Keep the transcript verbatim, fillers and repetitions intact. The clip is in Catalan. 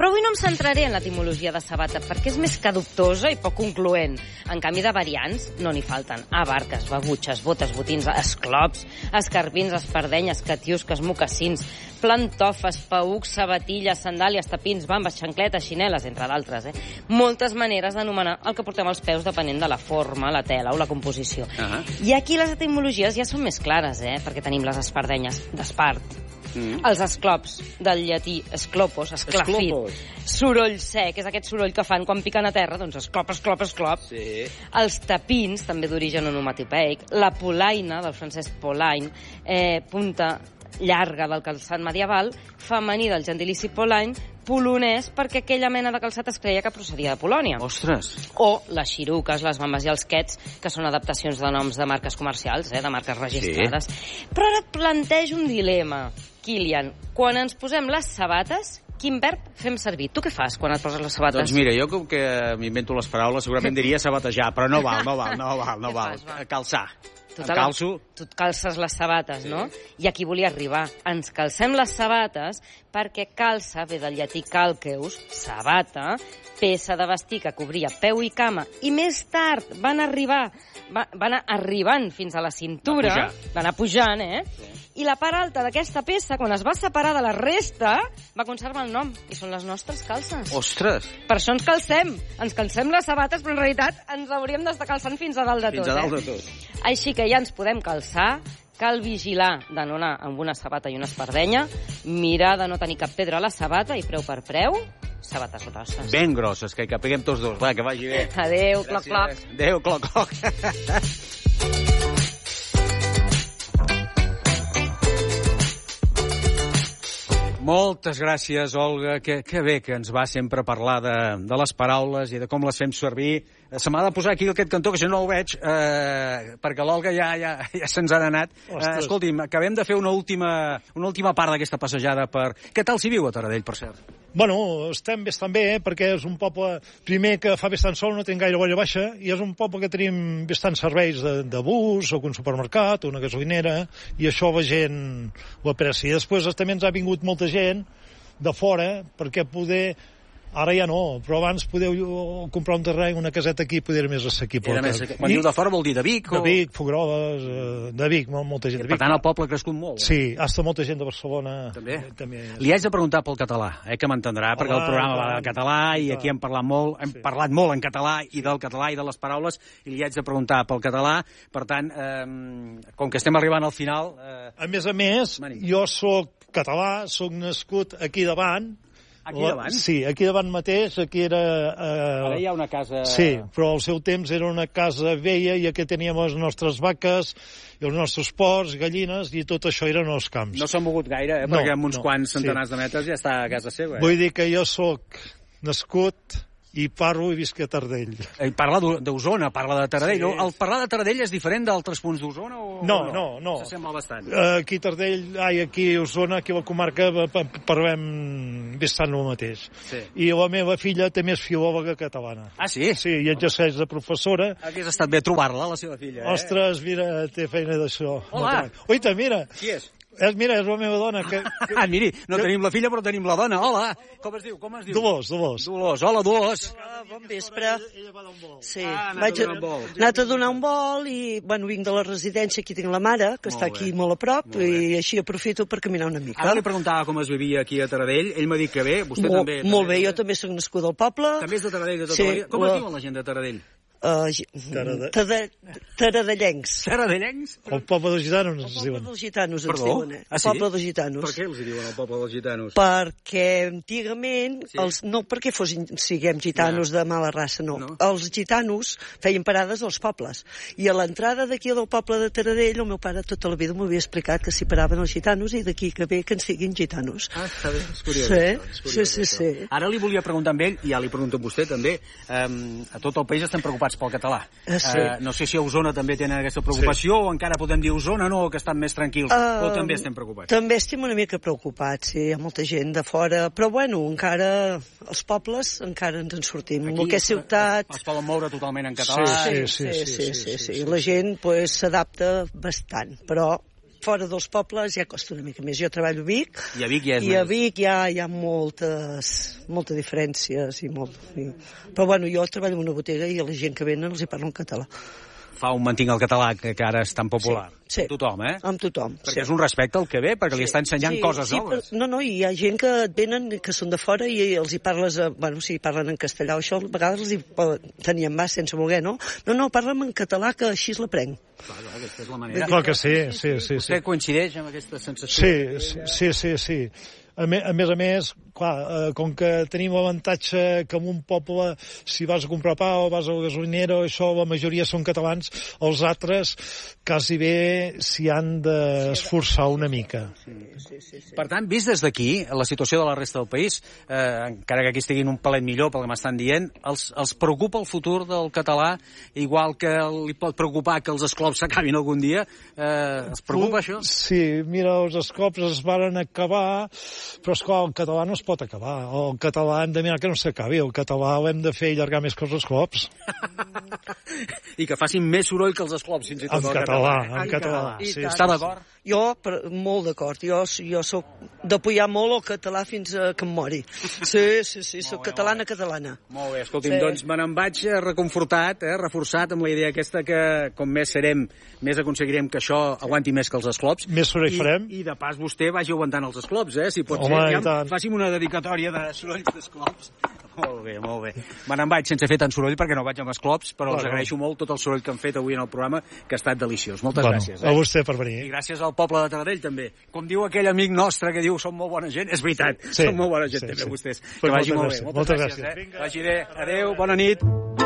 Però avui no em centraré en l'etimologia de sabata, perquè és més que dubtosa i poc concloent. En canvi de variants, no n'hi falten. Abarques, babutxes, botes, botins, esclops, escarpins, espardenyes, catiusques, mocassins, plantofes, paücs, sabatilles, sandàlies, tapins, bambes, xancletes, xineles, entre d'altres. Eh? Moltes maneres d'anomenar el que portem als peus depenent de la forma, la tela o la composició. Uh-huh. I aquí les etimologies ja són més clares, eh? Perquè tenim les espardenyes d'espart, mm. els esclops, del llatí esclopos, esclafit, esclopos. Soroll sec, és aquest soroll que fan quan piquen a terra, doncs esclop, esclop, esclop. Sí. Els tapins, també d'origen onomatopeic, la polaina, del francès polain, eh, punta llarga del calçat medieval, femení del gentilici polain, polonès, perquè aquella mena de calçat es creia que procedia de Polònia. Ostres! O les xiruques, les bambes i els quets, que són adaptacions de noms de marques comercials, eh, de marques registrades. Sí. Però ara et plantejo un dilema, Kilian. Quan ens posem les sabates, quin verb fem servir? Tu què fas quan et poses les sabates? Doncs mira, jo com que m'invento les paraules, segurament diria sabatejar, però no val, no val, no val, no val. Fas, calçar. Tu em calço. Tu et calces les sabates, sí. No? I aquí volia arribar. Ens calcem les sabates perquè calça ve del llatí calceus, sabata, peça de vestir que cobria peu i cama, i més tard van arribar, va, van anar arribant fins a la cintura, va anar pujant, eh? Sí. I la part alta d'aquesta peça, quan es va separar de la resta, va conservar el nom, i són les nostres calces. Ostres! Per això ens calcem. Ens calcem les sabates, però en realitat ens hauríem d'estar calçant fins a dalt de fins tot. Fins a dalt eh? de tot. Així que ja ens podem calçar, cal vigilar de no anar amb una sabata i una espardenya, mirar de no tenir cap pedra a la sabata i preu per preu, sabates grosses. Ben grosses, que hi capeguem tots dos. Va, que vagi bé. Adéu, cloc, cloc. Adéu, cloc, cloc. Moltes gràcies, Olga. Que, que bé que ens va sempre parlar de, de les paraules i de com les fem servir. Se m'ha de posar aquí aquest cantó, que si no ho veig, eh, perquè l'Olga ja, ja, ja se'ns ha anat. Eh, escolti'm, acabem de fer una última, una última part d'aquesta passejada per... Què tal s'hi viu a Taradell, per cert? Bueno, estem bastant bé, eh, perquè és un poble, primer, que fa bastant sol, no tenim gaire bolla baixa, i és un poble que tenim bastants serveis de, de bus, o un supermercat, o una gasolinera, i això la gent ho aprecia. I després també ens ha vingut molta gent de fora, perquè poder... Ara ja no, però abans podeu comprar un terreny, una caseta aquí, poder més assequible. Més, quan I, diu de fora vol dir de Vic? De o... Vic, Fogroles, de Vic, molta gent de Vic. Per tant, el poble ha crescut molt. Eh? Sí, hasta molta gent de Barcelona. També? també. Li haig de preguntar pel català, eh, que m'entendrà, perquè el programa va en català i aquí hem parlat molt, hem sí. parlat molt en català i del català i de les paraules, i li haig de preguntar pel català. Per tant, eh, com que estem arribant al final... Eh... A més a més, Mani. jo sóc català, sóc nascut aquí davant. Aquí davant? Sí, aquí davant mateix, aquí era... Eh... Ara hi ha una casa... Sí, però al seu temps era una casa vella i aquí teníem les nostres vaques i els nostres porcs, gallines, i tot això eren els camps. No s'ha mogut gaire, eh? No, perquè amb uns no, quants centenars sí. de metres ja està a casa seva. Eh? Vull dir que jo sóc nascut... i parlo i visc a Taradell. I parla d'Osona, parla de Taradell. Sí. El parlar de Taradell és diferent d'altres punts d'Osona? O no, o no, no, no. S'assembla bastant. Aquí a Taradell, ai, aquí a Osona, aquí a la comarca, parlem bastant el mateix. Sí. I la meva filla també és filòloga catalana. Ah, sí? Sí, i exerceix de professora. Hauria estat bé trobar-la, la seva filla. Eh? Ostres, mira, té feina d'això. Hola! Oita, mira. Qui és? És, mira, és la meva dona. Que, que... Ah, miri, no jo... tenim la filla, però tenim la dona. Hola! Com es diu? Com es diu? Dolors, Dolors. Dolors. Hola, Dolors. Hola, bon vespre. Ella va dar un vol. Sí, ah, vaig a, anat a donar un vol i, bueno, vinc de la residència, aquí tinc la mare, que molt està bé. Aquí molt a prop, molt i així aprofito per caminar una mica. Ara li preguntava com es vivia aquí a Taradell, ell m'ha dit que bé, vostè Mol, també... Molt també, bé, jo també soc nascuda al poble. També és de Taradell, de tota sí, la vida. Com la... es diuen la gent de Taradell? Uh, Taradellencs. Taradellencs? El poble dels gitanos ens diuen. El poble dels gitanos ens diuen, eh? Ah, sí? El poble dels gitanos. Per què els diuen el poble dels gitanos? Perquè antigament, sí. els, no perquè fos, siguem gitanos no. de mala raça, no. no. Els gitanos feien parades als pobles. I a l'entrada d'aquí del poble de Taradell, el meu pare tota la vida m'havia explicat que s'hi paraven els gitanos i d'aquí que ve que en siguin gitanos. Ah, està bé, és curiós. Sí, això, és curiós, sí, sí, sí. Ara li volia preguntar amb ell, i ja li pregunto a vostè també, um, a tot el país estem preocupats pel català. Ah, sí. uh, no sé si a Osona també tenen aquesta preocupació sí. o encara podem dir Osona no, que estan més tranquils, uh, o també estem preocupats? També estem una mica preocupats, sí, hi ha molta gent de fora, però bueno, encara els pobles encara ens en sortim. Aquí el que és ciutat... Es, es poden moure totalment en català. Sí, sí, sí, sí, sí, sí, sí, sí, sí. La gent pues, s'adapta bastant, però fora dels pobles ja costa una mica més. Jo treballo a Vic, I a Vic ja és i a més. Vic ja hi ha moltes, moltes diferències. I molt, i... Però bueno, jo treballo en una botiga i a la gent que venen els hi parlo en català. Fa un mantinc el català, que, que ara és tan popular. Sí, sí. Tothom, eh? Amb tothom. Perquè sí. és un respecte al que ve, perquè sí. li està ensenyant sí, coses sí, noves. Però, no, no, hi ha gent que et venen, que són de fora i els hi parles, a, bueno, si parlen en castellà o això, a vegades els hi tenien mà sense voler, no? No, no, parla'm en català, que així l'aprenc. Clar, clar, aquesta és la manera. Clar que sí, sí, sí. Vostè sí. coincideix amb aquesta sensació? Sí, sí, sí, sí. A, me, a més a més, clar, eh, com que tenim l'avantatge que en un poble, si vas a comprar pa o vas a la gasolinera, això la majoria són catalans, els altres quasi bé s'hi han d'esforçar una mica. Sí, sí, sí, sí. Per tant, vist des d'aquí, la situació de la resta del país, eh, encara que aquí estiguin un palet millor pel que m'estan dient, els, els preocupa el futur del català, igual que li pot preocupar que els esclops s'acabin algun dia? Eh, els preocupa això? Sí, mira, els esclops es varen acabar, però esclar, el català no es pot acabar. El català hem de mirar que no s'acabi. El català l'hem de fer allargar més que els esclops. I que facin més soroll que els esclops, fins i tot. En català, en català. Sí. Està d'acord? Jo, per, molt d'acord. Jo, jo soc d'apoyar molt el català fins a que em mori. Sí, sí, sí, soc catalana catalana. Molt bé, escolti'm, Sí. doncs me n'en vaig reconfortat, eh, reforçat amb la idea aquesta que com més serem, més aconseguirem que això aguanti més que els esclops. Més soroll farem. I, I de pas vostè vagi aguantant els esclops, eh, si pot Home, ser. i Ja, tant. faci'm una dedicatòria de sorolls d'esclops. Molt bé, molt bé. Me n'en vaig sense fer tant soroll perquè no vaig amb esclops, però Bueno. us agraeixo molt tot el soroll que han fet avui en el programa, que ha estat deliciós. Moltes Bueno, gràcies. a Eh? vostè per I venir. gràcies al poble de Taradell, també. Com diu aquell amic nostre que diu som molt bona gent, és veritat, Sí, són molt bona gent, sí, també, sí. vostès. Pues Que vagi moltes molt bé. gràcies, Moltes moltes gràcies. gràcies. Eh? Vagi bé. Adéu, bona nit.